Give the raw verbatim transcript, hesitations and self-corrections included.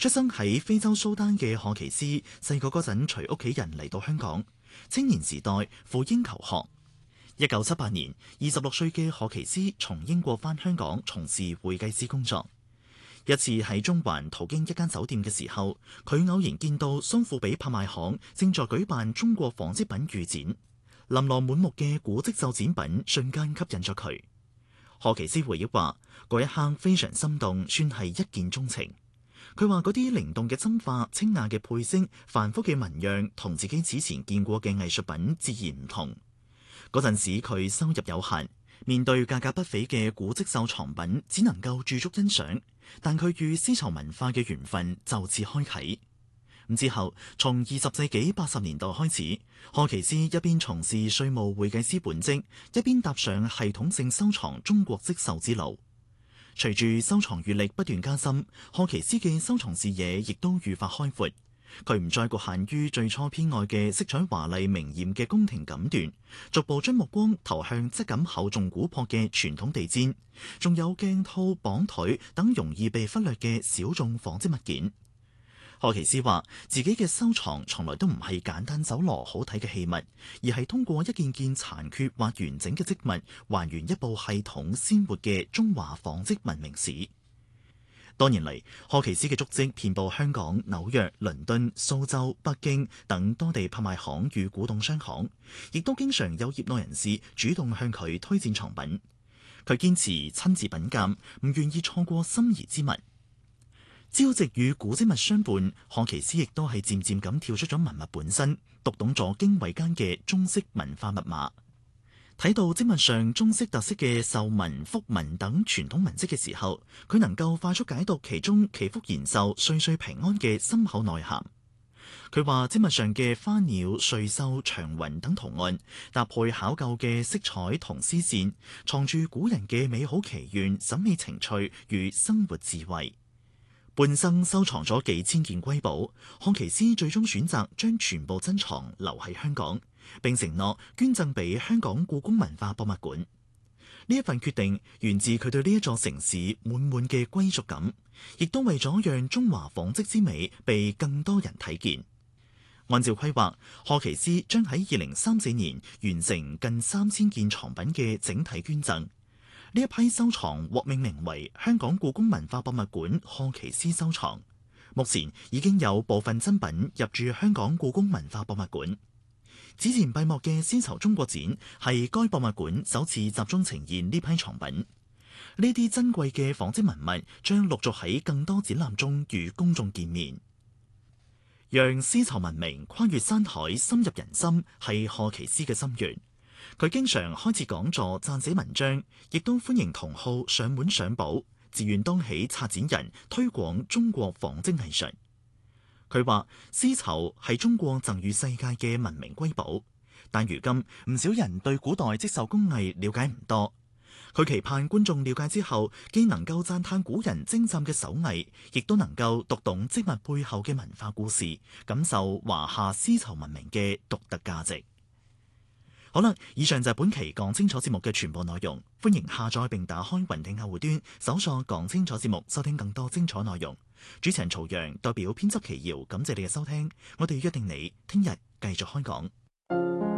出生喺非洲蘇丹嘅賀奇斯，細個嗰陣隨屋企人嚟到香港，青年時代赴英求學。一九七八年，二十六歲嘅賀奇斯從英國返香港從事會計師工作。一次喺中環途經一間酒店嘅時候，佢偶然見到蘇富比拍賣行正在舉辦中國紡織品預展，琳琅滿目嘅古蹟繡展品瞬間吸引咗佢。賀奇斯回憶話：嗰一刻非常心動，算係一見鍾情。佢話嗰啲靈動嘅針法、清雅嘅配色、繁複嘅紋樣，同自己此前見過嘅藝術品自然唔同。嗰陣時佢收入有限，面對價格不菲嘅古蹟收藏品，只能夠駐足欣賞。但佢與絲綢文化嘅緣分就此開啟。咁之後，從二十世紀八十年代開始，賀奇斯一邊從事稅務會計師本職，一邊踏上系統性收藏中國織繡之路。隨住收藏閱歷不斷加深，賀奇斯嘅收藏視野亦都愈發開闊。佢唔再局限於最初偏愛嘅色彩華麗明豔嘅宮廷錦緞，逐步將目光投向質感厚重古樸嘅傳統地氈，仲有鏡套、綁腿等容易被忽略嘅小眾紡織物件。賀奇斯話：自己嘅收藏從來都唔係簡單搜羅好睇嘅器物，而係通過一件件殘缺或完整嘅織物，還原一部系統鮮活嘅中華紡織文明史。多年嚟，賀奇斯嘅足跡遍佈香港、紐約、倫敦、蘇州、北京等多地拍賣行與古董商行，亦都經常有業內人士主動向佢推薦藏品。佢堅持親自品鑑，唔願意錯過心儀之物。朝夕與古蹟物相伴，賀奇斯亦都係漸漸咁跳出咗文物本身，讀懂咗經緯間嘅中式文化密碼。睇到織物上中式特色嘅繡紋、覆紋等傳統文跡嘅時候，佢能夠快速解讀其中祈福延壽、歲歲平安嘅深厚內涵。佢話織物上嘅花鳥、瑞獸、祥雲等圖案，搭配考究嘅色彩同絲線，藏住古人嘅美好祈願、審美情趣與生活智慧。半生收藏咗幾千件瑰寶，賀奇斯最終選擇將全部珍藏留喺香港，並承諾捐贈俾香港故宮文化博物館。呢一份決定源自佢對呢一座城市滿滿嘅歸屬感，亦都為咗讓中華紡織之美被更多人睇見。按照規劃，賀奇斯將喺二零三四年完成近三千件藏品嘅整體捐贈。呢一批收藏獲命名為香港故宮文化博物館賀奇斯收藏，目前已經有部分珍品入駐香港故宮文化博物館。此前閉幕嘅絲綢中國展係該博物館首次集中呈現呢批藏品。呢啲珍貴嘅紡織文物將陸續喺更多展覽中與公眾見面。讓絲綢文明跨越山海深入人心係賀奇斯嘅心願。佢經常開設講座、撰寫文章，亦都歡迎同好上門賞寶，自願當起策展人，推廣中國紡織藝術。佢話絲綢係中國贈予世界嘅文明瑰寶，但如今唔少人對古代織繡工藝了解唔多。佢期盼觀眾了解之後，既能夠讚嘆古人精湛嘅手藝，亦都能夠讀懂織物背後嘅文化故事，感受華夏絲綢文明嘅獨特價值。好啦，以上就係本期講清楚節目嘅全部內容。歡迎下載並打開雲聽客戶端，搜索講清楚節目，收聽更多精彩內容。主持人曹陽代表編輯奇瑤，感謝你嘅收聽。我哋約定你聽日繼續開講。